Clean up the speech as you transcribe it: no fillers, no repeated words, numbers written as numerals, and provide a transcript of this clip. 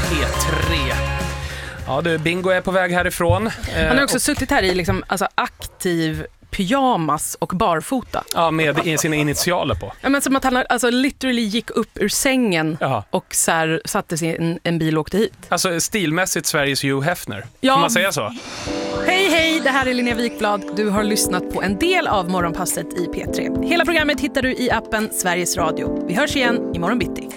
P3. Ja, du, Bingo är på väg härifrån. Han har också suttit här i liksom, alltså, aktiv pyjamas och barfota. Ja, med sina initialer på. Ja, men som att han alltså, literally gick upp ur sängen. Jaha. Och så här, satte sig i en bil och åkte hit. Alltså stilmässigt Sveriges Hugh Hefner. Ja. Kan man säga så? Hej, det här är Linnea Wikblad. Du har lyssnat på en del av Morgonpasset i P3. Hela programmet hittar du i appen Sveriges Radio. Vi hörs igen imorgon bitti.